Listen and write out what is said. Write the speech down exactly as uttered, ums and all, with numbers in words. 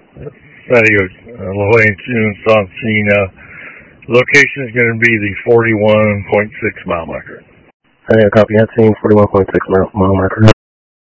Radio uh, La Jolla Tunes on scene. Uh, location is going to be the forty-one point six mile marker. I got a copy at scene, forty-one point six mile, mile marker.